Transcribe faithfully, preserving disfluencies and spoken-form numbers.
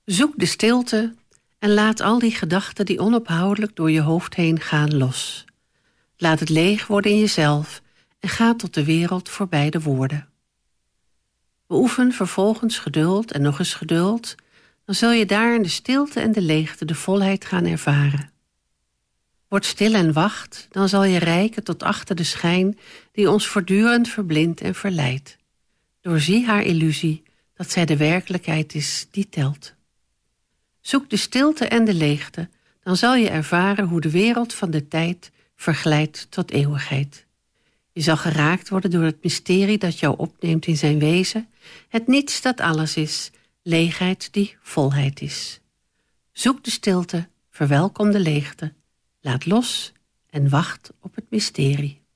Zoek de stilte en laat al die gedachten die onophoudelijk door je hoofd heen gaan los. Laat het leeg worden in jezelf en ga tot de wereld voorbij de woorden. Beoefen vervolgens geduld en nog eens geduld, dan zul je daar in de stilte en de leegte de volheid gaan ervaren. Word stil en wacht, dan zal je reiken tot achter de schijn die ons voortdurend verblindt en verleidt. Doorzie haar illusie, dat zij de werkelijkheid is die telt. Zoek de stilte en de leegte, dan zal je ervaren hoe de wereld van de tijd verglijdt tot eeuwigheid. Je zal geraakt worden door het mysterie dat jou opneemt in zijn wezen, het niets dat alles is, leegheid die volheid is. Zoek de stilte, verwelkom de leegte, laat los en wacht op het mysterie.